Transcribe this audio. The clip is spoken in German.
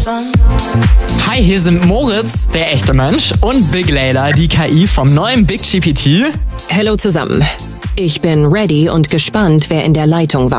Hi, hier sind Moritz, der echte Mensch, und Big Layla, die KI vom neuen Big GPT. Hallo zusammen. Ich bin ready und gespannt, wer in der Leitung war.